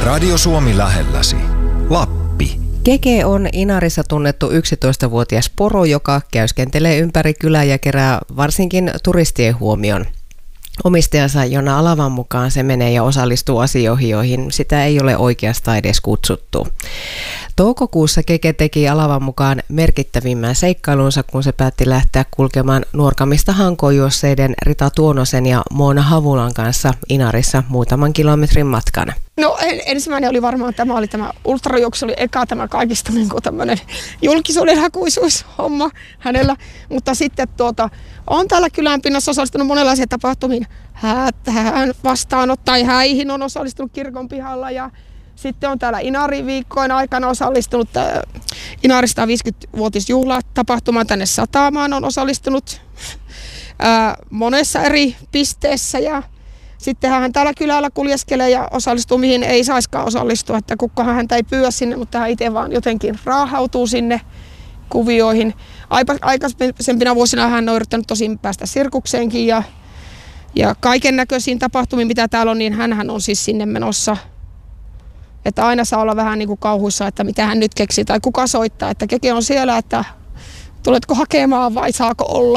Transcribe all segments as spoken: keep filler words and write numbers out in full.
Radio Suomi lähelläsi. Lappi. Keke on Inarissa tunnettu yksitoistavuotias poro, joka käyskentelee ympäri kylää ja kerää varsinkin turistien huomion. Omistajansa Jonna Alavan mukaan se menee ja osallistuu asioihin, joihin sitä ei ole oikeastaan edes kutsuttu. Toukokuussa Keke teki Alavan mukaan merkittävimmän seikkailunsa, kun se päätti lähteä kulkemaan Nuorgamista Hankoon juosseiden Rita Tuonosen ja Moona Havulan kanssa Inarissa muutaman kilometrin matkan. No ensimmäinen oli varmaan tämä, oli tämä ultrajuoksu, oli eka tämä kaikista niin kuin tämmöinen julkisuuden hakuisuushomma hänellä, mutta sitten tuota, on täällä kylän pinnassa osallistunut monenlaisiin tapahtumiin. Hän vastaanottaa ja häihin on osallistunut kirkon pihalla ja sitten on täällä Inari-viikkojen aikana osallistunut Inarista viisikymmenvuotisjuhlatapahtumaan tänne Satamaan on osallistunut ää, monessa eri pisteessä ja sitten hän täällä kylällä kuljeskelee ja osallistuu mihin ei saiskaan osallistua, että kukaan häntä ei pyydä sinne, mutta hän itse vaan jotenkin raahautuu sinne kuvioihin. Aikaisempina vuosina hän on yrittänyt tosin päästä sirkukseenkin ja, ja kaiken näköisiin tapahtumiin mitä täällä on, niin hänhän on siis sinne menossa. Että aina saa olla vähän niin kuin kauhuissa, että mitä hän nyt keksii tai kuka soittaa, että Keke on siellä, että tuletko hakemaan vai saako olla.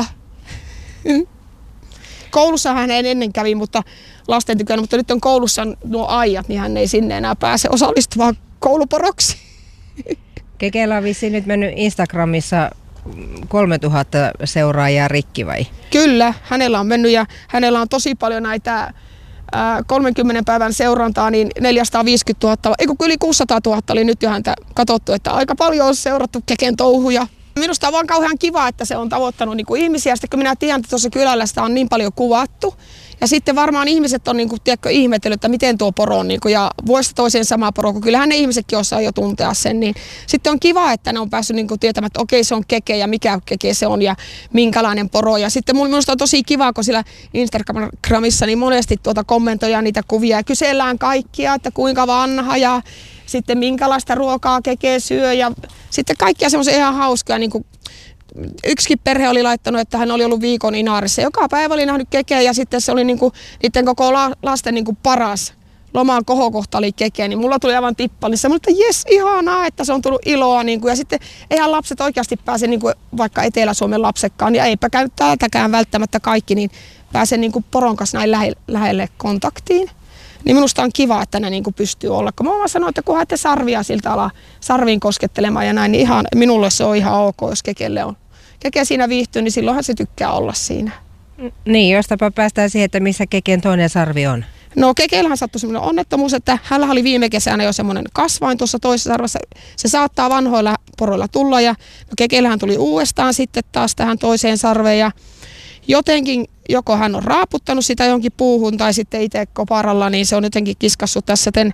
Koulussa hän ei ennen kävi, mutta lasten tykönä, mutta nyt on koulussa nuo aijat, niin hän ei sinne enää pääse osallistumaan kouluporoksi. Kekeellä on vissiin nyt mennyt Instagramissa kolmetuhatta seuraajaa rikki vai? Kyllä, hänellä on mennyt ja hänellä on tosi paljon näitä kolmenkymmenen päivän seurantaa, niin neljäsataaviisikymmentätuhatta, ei kun yli kuusisataatuhatta oli nyt jo häntä katsottu, että aika paljon on seurattu Keken touhuja. Minusta on vaan kauhean kiva, että se on tavoittanut niin kuin ihmisiä, sitten kun minä tiedän, että tuossa kylällä sitä on niin paljon kuvattu. Ja sitten varmaan ihmiset on niin kuin, tiedätkö, ihmetellyt, että miten tuo poro on, niin kuin, ja vuodesta toiseen sama poro, kun kyllähän ne ihmisetkin osaa jo tuntea sen. Niin sitten on kiva, että ne on päässyt niin kuin, tietämään, että okei se on Keke ja mikä Keke se on ja minkälainen poro. Ja sitten minusta on tosi kiva, kun siellä Instagramissa niin monesti tuota kommentoidaan niitä kuvia ja kysellään kaikkia, että kuinka vanha ja sitten minkälaista ruokaa Keke syö ja sitten kaikkia semmoisia ihan hauskoja. Niin kuin yksikin perhe oli laittanut, että hän oli ollut viikon Inarissa. Joka päivä oli nähnyt Kekeä ja sitten se oli niin kuin niiden koko lasten niin kuin paras lomaan kohokohta oli Keke. Niin mulla tuli aivan tippalissa. Mulla että jes, ihanaa, että se on tullut iloa. Niin kuin, ja sitten eihän lapset oikeasti pääse, niin kuin vaikka Etelä-Suomen lapsekkaan, ja eipä käy täältäkään välttämättä kaikki, niin pääse niin kuin poron kanssa näin lähe, lähelle kontaktiin. Niin minusta on kiva, että ne niinku pystyy olla. Kun mä vaan sanoin, että kun haette sarvia siltä ala sarviin koskettelemaan ja näin, niin ihan, minulle se on ihan ok, jos Kekelle on. Keke siinä viihtyy, niin silloinhan se tykkää olla siinä. Niin, jostapa päästään siihen, että missä Keken toinen sarvi on. No Kekellähän sattui semmoinen onnettomuus, että hänellä oli viime kesänä jo semmoinen kasvain tuossa toisessa sarvassa. Se saattaa vanhoilla poroilla tulla ja no Kekellähän tuli uudestaan sitten taas tähän toiseen sarveen ja jotenkin joko hän on raaputtanut sitä johonkin puuhun tai sitten itse koparalla, niin se on jotenkin kiskassut tässä ten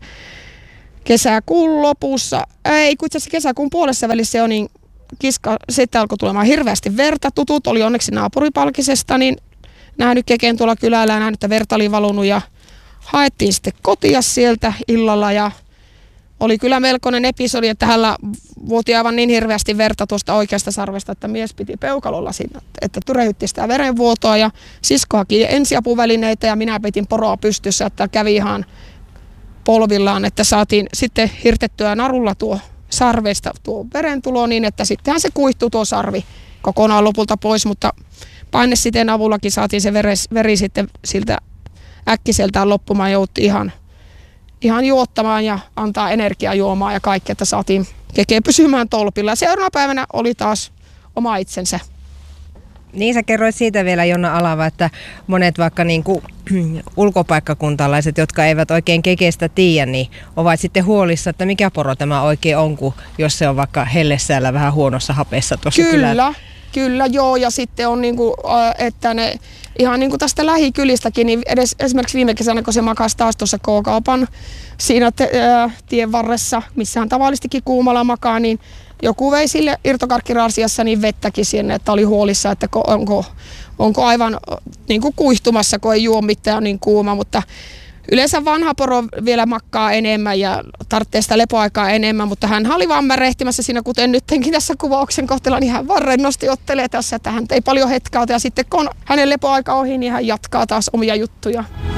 kesäkuun lopussa. Ei, kun itse asiassa kesäkuun puolessa välissä jo, niin kiska, sitten alkoi tulemaan hirveästi verta. Tutut oli onneksi naapuripalkisesta, niin nähnyt Keken tuolla kylällä ja nähnyt, että verta oli valunut ja haettiin sitten kotia sieltä illalla ja oli kyllä melkoinen episodi, että hänellä vuoti aivan niin hirveästi verta tuosta oikeasta sarvesta, että mies piti peukalolla siinä, että tyrehytti sitä verenvuotoa ja sisko haki ensiapuvälineitä ja minä pitin poroa pystyssä, että kävi ihan polvillaan, että saatiin sitten hirtettyä narulla tuo sarvesta tuo verentulo niin, että sittenhän se kuihtuu tuo sarvi kokonaan lopulta pois, mutta painesiteen avullakin saatiin se veri, veri sitten siltä äkkiseltään loppumaan, joutti ihan ihan juottamaan ja antaa energiajuomaa ja kaikki, että saatiin Keke pysymään tolpilla. Ja seuraavana päivänä oli taas oma itsensä. Niin sä kerroit siitä vielä, Jonna Alava, että monet vaikka niin kuin ulkopaikkakuntalaiset, jotka eivät oikein Kekestä tiedä, niin ovat sitten huolissa, että mikä poro tämä oikein on, kun jos se on vaikka hellessäällä vähän huonossa hapessa tuossa Kyllä, kylällä. kyllä joo. Ja sitten on niin kuin, että ne ihan niin kuin tästä lähikylistäkin, niin edes, esimerkiksi viime kesänä, kun se makasi taas tuossa K-kaupan siinä te, ää, tien varressa, missä hän tavallistikin kuumalla makaa, niin joku vei sille irtokarkkirasiassa niin vettäkin sinne, että oli huolissa, että onko, onko aivan niin kuin kuihtumassa, kun ei juo mitään, on niin kuuma, mutta yleensä vanha poro vielä makkaa enemmän ja tarvitsee sitä lepoaikaa enemmän, mutta hän oli vaan märehtimässä siinä, kuten nytkin tässä kuvauksen kohteella, niin hän vaan rennosti ottelee tässä, että hän ei paljon hetkaa ja sitten kun on hänen lepoaika ohi, niin hän jatkaa taas omia juttuja.